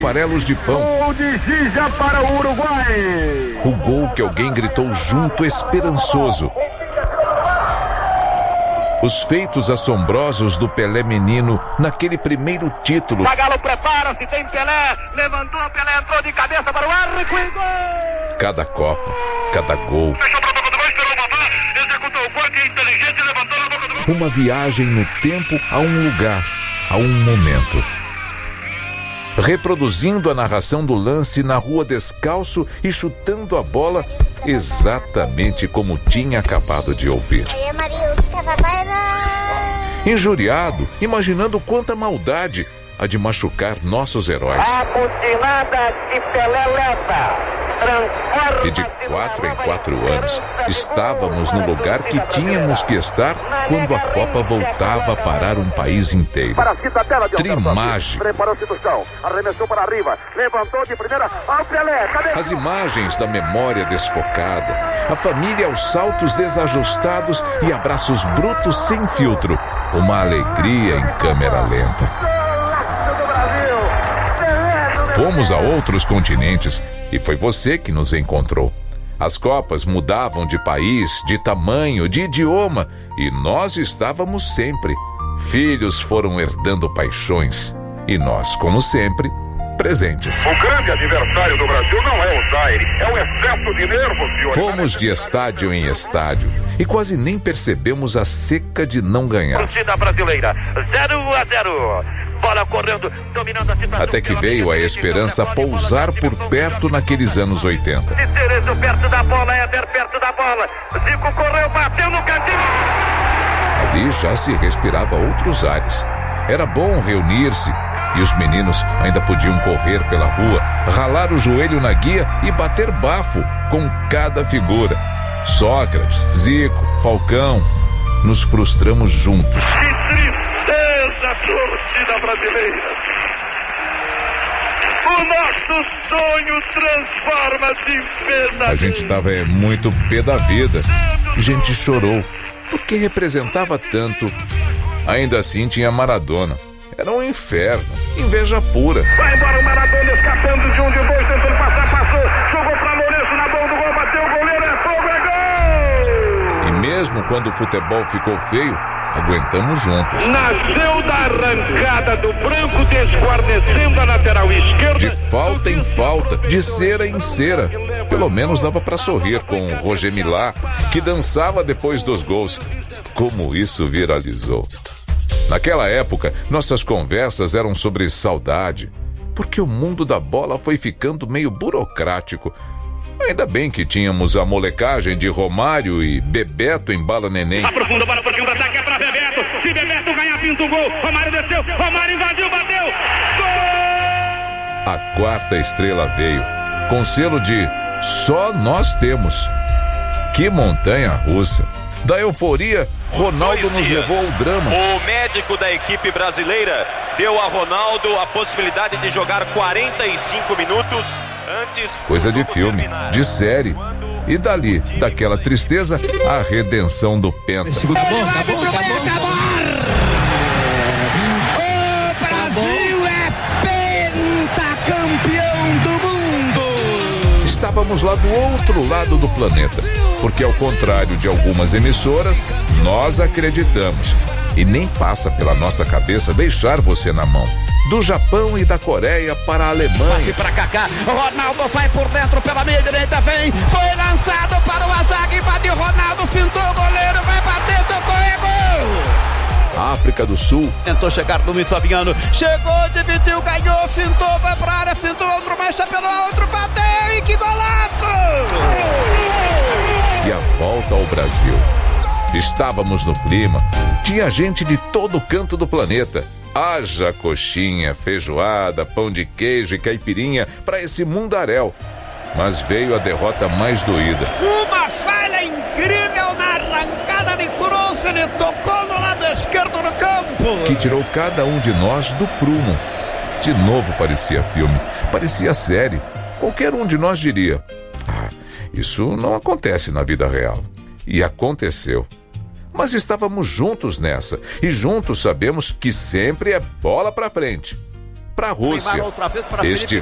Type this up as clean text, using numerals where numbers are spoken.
farelos de pão. Gol de Ginja para o Uruguai. O gol que alguém gritou junto, esperançoso. Os feitos assombrosos do Pelé menino naquele primeiro título. Zagallo prepara-se, tem Pelé, levantou, Pelé entrou de cabeça para o ar e gol. Cada Copa, cada gol. Uma viagem no tempo a um lugar, a um momento. Reproduzindo a narração do lance na rua descalço e chutando a bola exatamente como tinha acabado de ouvir. Injuriado, imaginando quanta maldade há de machucar nossos heróis. A butinada de Pelé leva. E de 4 em 4 anos, estávamos no lugar que tínhamos que estar quando a Copa voltava a parar um país inteiro. Trimágico. As imagens da memória desfocada, a família aos saltos desajustados e abraços brutos sem filtro. Uma alegria em câmera lenta. Fomos a outros continentes e foi você que nos encontrou. As Copas mudavam de país, de tamanho, de idioma e nós estávamos sempre. Filhos foram herdando paixões e nós, como sempre, presentes. O grande adversário do Brasil não é o Zaire, é o excesso de nervos. Fomos de estádio em estádio e quase nem percebemos a seca de não ganhar. Torcida brasileira, 0-0. Bola correndo, dominando a situação. Até que veio a esperança pousar por perto naqueles anos 80. Cerezo perto da bola, Éder perto da bola. Zico correu, bateu no cantinho. Ali já se respirava outros ares. Era bom reunir-se e os meninos ainda podiam correr pela rua, ralar o joelho na guia e bater bafo com cada figura. Sócrates, Zico, Falcão. Nos frustramos juntos. Que tristeza, torcida brasileira. O nosso sonho transforma-se em pesadelo. A gente tava muito pé da vida. Gente chorou, porque representava tanto. Ainda assim tinha Maradona. Era um inferno, inveja pura. Vai embora o Maradona, escapando de um, de dois, tentando passar, passou. Jogou pra Lourenço na mão do gol, bateu o goleiro, é fogo, é gol! E mesmo quando o futebol ficou feio, aguentamos juntos. Nasceu da arrancada do branco, desguarnecendo a lateral esquerda. De falta em falta, de cera em cera. Pelo menos dava pra sorrir com o Roger Milá, que dançava depois dos gols. Como isso viralizou. Naquela época, nossas conversas eram sobre saudade, porque o mundo da bola foi ficando meio burocrático. Ainda bem que tínhamos a molecagem de Romário e Bebeto em bala neném. Aprofunda para o pouquinho do ataque, é pra Bebeto. Se Bebeto ganhar, pinta o gol. Romário desceu, Romário invadiu, bateu. Gol! A quarta estrela veio, com selo de só nós temos. Que montanha russa. Da euforia, Ronaldo nos levou ao drama. O médico da equipe brasileira deu a Ronaldo a possibilidade de jogar 45 minutos antes. Coisa de filme, de série. E dali, daquela tristeza, a redenção do Penta. Tá bom. O Brasil é pentacampeão do mundo. Estávamos lá do outro lado do planeta, porque ao contrário de algumas emissoras, nós acreditamos. E nem passa pela nossa cabeça deixar você na mão. Do Japão e da Coreia para a Alemanha. Passe para Kaká, Ronaldo vai por dentro pela meia direita, vem, foi lançado para o Azag, invadiu Ronaldo, fintou o goleiro, vai bater, tocou, é gol! África do Sul. Tentou chegar no Luiz Fabiano, chegou, dividiu, ganhou, fintou, vai pra área, fintou, outro mais, chapelou, outro, bateu, e que golaço! E a volta ao Brasil. Estávamos no clima, tinha gente de todo canto do planeta. Haja coxinha, feijoada, pão de queijo e caipirinha para esse mundaréu. Mas veio a derrota mais doída. Uma falha incrível na arrancada de cruz, ele tocou no lado esquerdo do campo. Que tirou cada um de nós do prumo. De novo parecia filme, parecia série. Qualquer um de nós diria: isso não acontece na vida real. E aconteceu. Mas estávamos juntos nessa, e juntos sabemos que sempre é bola pra frente. para a Rússia. Este